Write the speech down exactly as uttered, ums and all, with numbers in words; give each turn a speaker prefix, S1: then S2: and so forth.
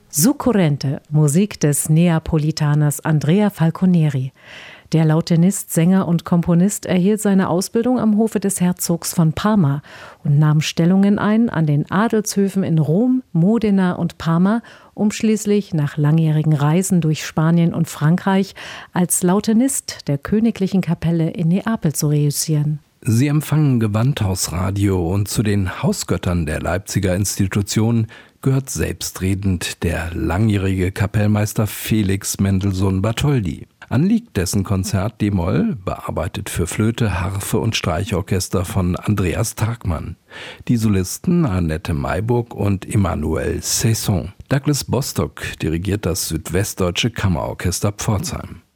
S1: Succulente, Musik des Neapolitaners Andrea Falconieri. Der Lautenist, Sänger und Komponist erhielt seine Ausbildung am Hofe des Herzogs von Parma und nahm Stellungen ein an den Adelshöfen in Rom, Modena und Parma, um schließlich nach langjährigen Reisen durch Spanien und Frankreich als Lautenist der Königlichen Kapelle in Neapel zu reüssieren.
S2: Sie empfangen Gewandhausradio und zu den Hausgöttern der Leipziger Institution gehört selbstredend der langjährige Kapellmeister Felix Mendelssohn Bartholdy. Anliegt dessen Konzert d-Moll, bearbeitet für Flöte, Harfe und Streichorchester von Andreas Tagmann. Die Solisten Annette Mayburg und Emmanuel Cesson. Douglas Bostock dirigiert das Südwestdeutsche Kammerorchester Pforzheim.